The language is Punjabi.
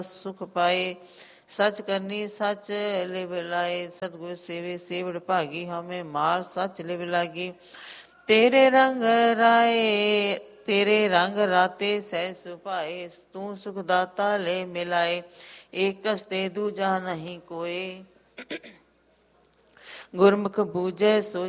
ਸੁਖ ਪਾਏ। ਸਚ ਕਰਨੀ ਸਚ ਲਿਵ ਲਾਏ। ਸਤਿਗੁਰ ਸੇਵੇ ਸੇਵੜ ਭਾਗੀ। ਹਮੇ ਮਾਰ ਸਚ ਲਿਵ ਲਾਗੀ। ਤੇਰੇ ਰੰਗ ਰਾਏ ਤੇਰੇ ਰੰਗ ਰਾਤੇ ਸਹਿ ਸੁਭਾਏ। ਤੂੰ ਸੁਖ ਦਾਤਾ ਲੈ ਮਿਲਾਏ। ਏਕਸ ਤੇ ਦੂਜਾ ਨਹੀਂ ਕੋਏ। ਗੁਰਮੁਖ ਬੂਝੈ ਸੋ